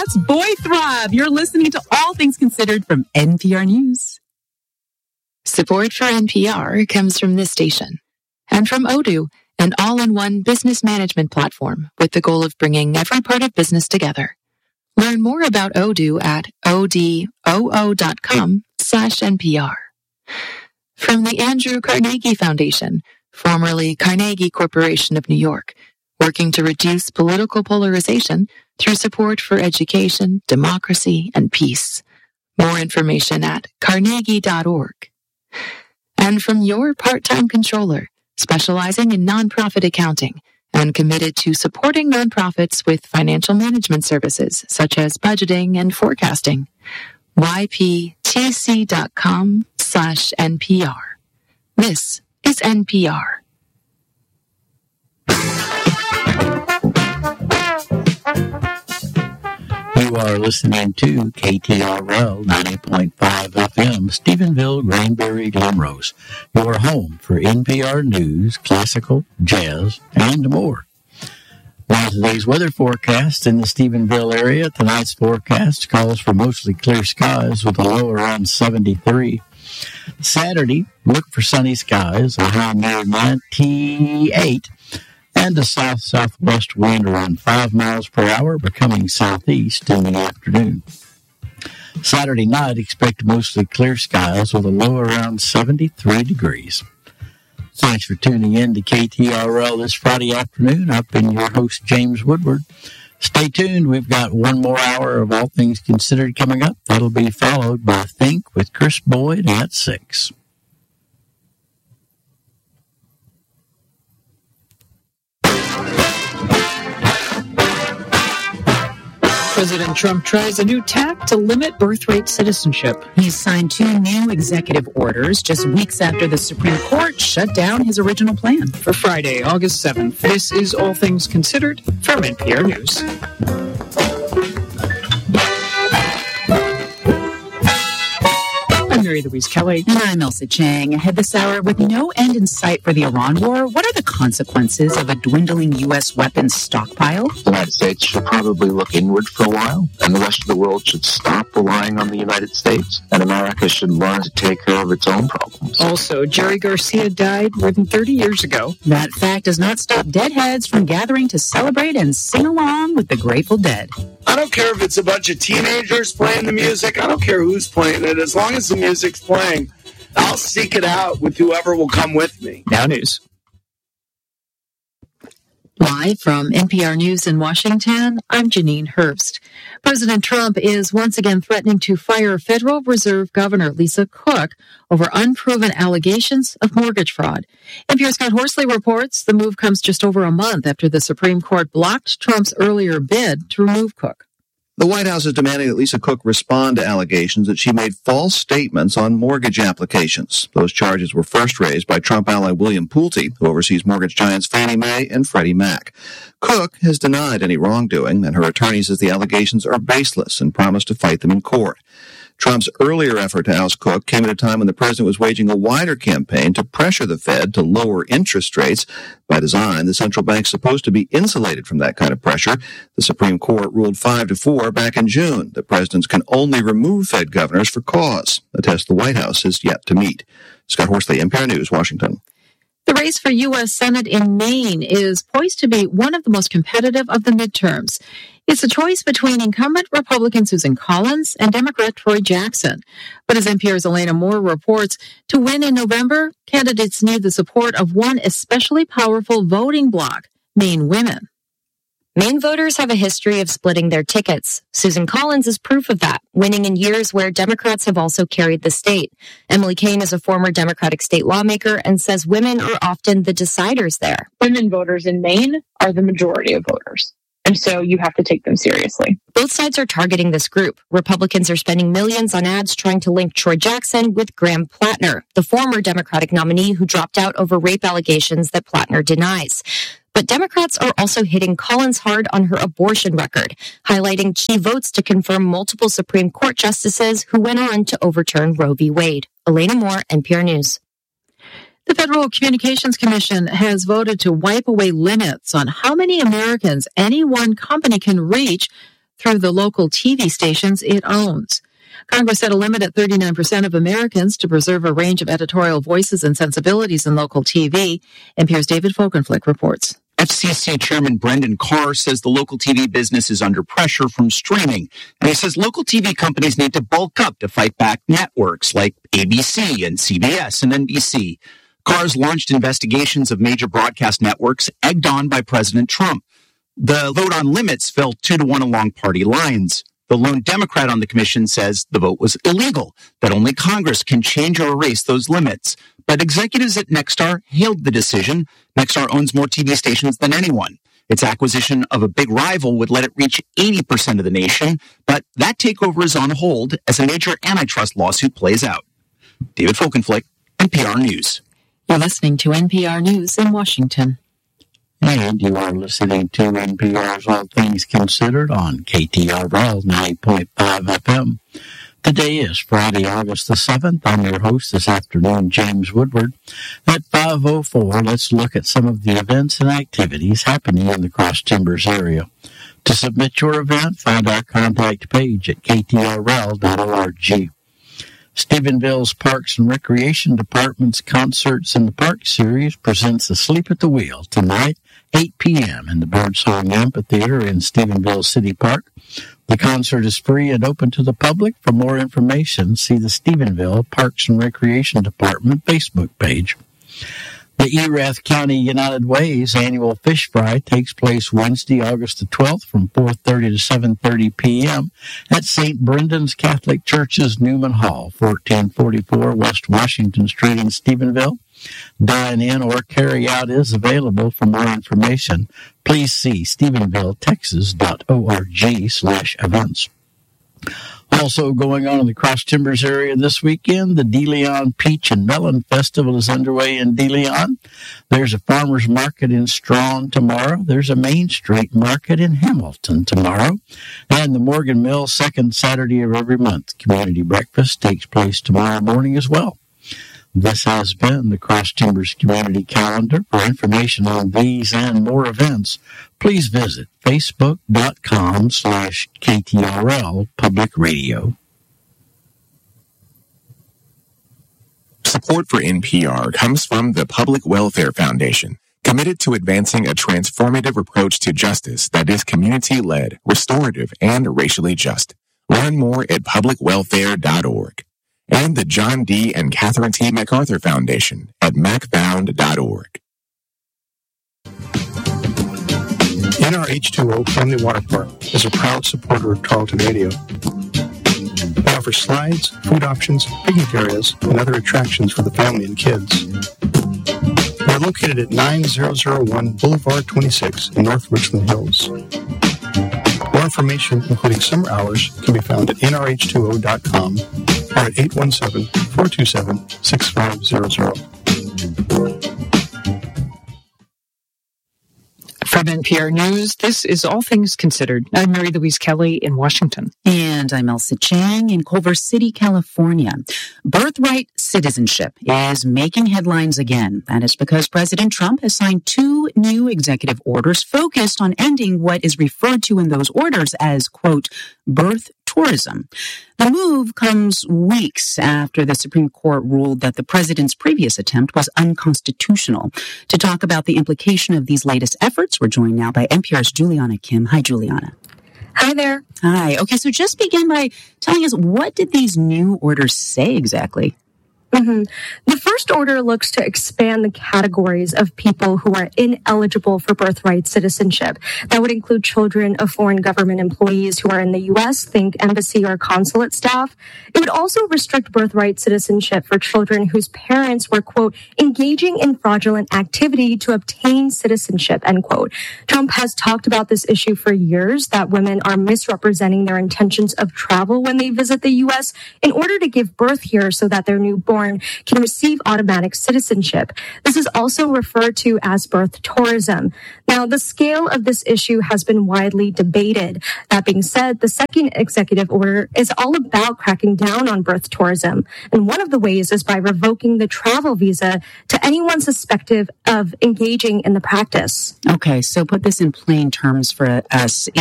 That's Boy Throb. You're listening to All Things Considered from NPR News. Support for NPR comes from this station and from Odoo, an all-in-one business management platform with the goal of bringing every part of business together. Learn more about Odoo at odoo.com/NPR. From the Andrew Carnegie Foundation, formerly Carnegie Corporation of New York, working to reduce political polarization through support for education, democracy, and peace. More information at carnegie.org. And from your part-time controller, specializing in nonprofit accounting and committed to supporting nonprofits with financial management services such as budgeting and forecasting. yptc.com/NPR. This is NPR. You are listening to KTRL 90.5 FM, Stephenville, Granbury, Glenrose, your home for NPR news, classical, jazz, and more. Now today's weather forecast in the Stephenville area. Tonight's forecast calls for mostly clear skies with a low around 73. Saturday, look for sunny skies, a high near 98. And a south-southwest wind around 5 miles per hour, becoming southeast in the afternoon. Saturday night, expect mostly clear skies with a low around 73 degrees. Thanks for tuning in to KTRL this Friday afternoon. I've been your host, James Woodward. Stay tuned. We've got one more hour of All Things Considered coming up. That'll be followed by Think with Chris Boyd at 6. President Trump tries a new tack to limit birthright citizenship. He's signed 2 new executive orders just weeks after the Supreme Court shut down his original plan. For Friday, August 7th, this is All Things Considered from NPR News. I'm Mary Louise Kelly. And I'm Elsa Chang. Ahead this hour, with no end in sight for the Iran war, what are the consequences of a dwindling U.S. weapons stockpile? The United States should probably look inward for a while, and the rest of the world should stop relying on the United States, and America should learn to take care of its own problems. Also, Jerry Garcia died more than 30 years ago. That fact does not stop deadheads from gathering to celebrate and sing along with the Grateful Dead. I don't care if it's a bunch of teenagers playing the music. I don't care who's playing it. As long as the music's playing, I'll seek it out with whoever will come with me. Now news. Live from NPR News in Washington, I'm Janine Herbst. President Trump is once again threatening to fire Federal Reserve Governor Lisa Cook over unproven allegations of mortgage fraud. NPR's Scott Horsley reports the move comes just over a month after the Supreme Court blocked Trump's earlier bid to remove Cook. The White House is demanding that Lisa Cook respond to allegations that she made false statements on mortgage applications. Those charges were first raised by Trump ally William Pulte, who oversees mortgage giants Fannie Mae and Freddie Mac. Cook has denied any wrongdoing, and her attorney says the allegations are baseless and promised to fight them in court. Trump's earlier effort to oust Cook came at a time when the president was waging a wider campaign to pressure the Fed to lower interest rates. By design, the central bank's supposed to be insulated from that kind of pressure. The Supreme Court ruled 5-4 back in June that presidents can only remove Fed governors for cause, a test the White House has yet to meet. Scott Horsley, NPR News, Washington. The race for U.S. Senate in Maine is poised to be one of the most competitive of the midterms. It's a choice between incumbent Republican Susan Collins and Democrat Troy Jackson. But as NPR's Elena Moore reports, to win in November, candidates need the support of one especially powerful voting bloc, Maine women. Maine voters have a history of splitting their tickets. Susan Collins is proof of that, winning in years where Democrats have also carried the state. Emily Kane is a former Democratic state lawmaker and says women are often the deciders there. Women voters in Maine are the majority of voters. And so you have to take them seriously. Both sides are targeting this group. Republicans are spending millions on ads trying to link Troy Jackson with Graham Plattner, the former Democratic nominee who dropped out over rape allegations that Plattner denies. But Democrats are also hitting Collins hard on her abortion record, highlighting key votes to confirm multiple Supreme Court justices who went on to overturn Roe v. Wade. Elena Moore, NPR News. The Federal Communications Commission has voted to wipe away limits on how many Americans any one company can reach through the local TV stations it owns. Congress set a limit at 39% of Americans to preserve a range of editorial voices and sensibilities in local TV. NPR's David Folkenflik reports. FCC Chairman Brendan Carr says the local TV business is under pressure from streaming. And he says local TV companies need to bulk up to fight back networks like ABC and CBS and NBC. Carr's launched investigations of major broadcast networks egged on by President Trump. The vote on limits fell 2-1 along party lines. The lone Democrat on the commission says the vote was illegal, that only Congress can change or erase those limits. But executives at Nexstar hailed the decision. Nexstar owns more TV stations than anyone. Its acquisition of a big rival would let it reach 80% of the nation, but that takeover is on hold as a major antitrust lawsuit plays out. David Folkenflik, NPR News. You're listening to NPR News in Washington. And you are listening to NPR's All Things Considered on KTRL 90.5 FM. Today is Friday, August the 7th. I'm your host this afternoon, James Woodward. At 5:04, let's look at some of the events and activities happening in the Cross Timbers area. To submit your event, find our contact page at ktrl.org. Stephenville's Parks and Recreation Department's Concerts in the Park series presents Asleep at the Wheel tonight, 8 p.m. in the Birdsong Amphitheater in Stephenville City Park. The concert is free and open to the public. For more information, see the Stephenville Parks and Recreation Department Facebook page. The Erath County United Way's annual fish fry takes place Wednesday, August the 12th from 4:30 to 7:30 p.m. at St. Brendan's Catholic Church's Newman Hall, 1444 West Washington Street in Stephenville. Dine-in or carry-out is available. For more information, please see StephenvilleTexas.org/events. Also going on in the Cross Timbers area this weekend, the DeLeon Peach and Melon Festival is underway in DeLeon. There's a farmer's market in Strawn tomorrow. There's a Main Street market in Hamilton tomorrow. And the Morgan Mill second Saturday of every month community breakfast takes place tomorrow morning as well. This has been the Cross Timbers Community Calendar. For information on these and more events, please visit facebook.com/KTRL Public Radio. Support for NPR comes from the Public Welfare Foundation, committed to advancing a transformative approach to justice that is community-led, restorative, and racially just. Learn more at publicwelfare.org. And the John D. and Catherine T. MacArthur Foundation at macfound.org. NRH2O Family Water Park is a proud supporter of Tarleton Radio. They offer slides, food options, picnic areas, and other attractions for the family and kids. We are located at 9001 Boulevard 26 in North Richland Hills. More information, including summer hours, can be found at nrh2o.com or at 817-427-6500. From NPR News, this is All Things Considered. I'm Mary Louise Kelly in Washington. And I'm Elsa Chang in Culver City, California. Birthright citizenship is making headlines again. That is because President Trump has signed 2 new executive orders focused on ending what is referred to in those orders as, quote, birth tourism. The move comes weeks after the Supreme Court ruled that the president's previous attempt was unconstitutional. To talk about the implication of these latest efforts, we're joined now by NPR's Juliana Kim. Hi, Juliana. Hi there. Hi. Okay, so just begin by telling us, what did these new orders say exactly? The first order looks to expand the categories of people who are ineligible for birthright citizenship. That would include children of foreign government employees who are in the U.S., think embassy or consulate staff. It would also restrict birthright citizenship for children whose parents were, quote, engaging in fraudulent activity to obtain citizenship, end quote. Trump has talked about this issue for years, that women are misrepresenting their intentions of travel when they visit the U.S. in order to give birth here so that their newborn can receive automatic citizenship. This is also referred to as birth tourism. Now, the scale of this issue has been widely debated. That being said, the second executive order is all about cracking down on birth tourism. And one of the ways is by revoking the travel visa to anyone suspected of engaging in the practice. Okay, so put this in plain terms for us.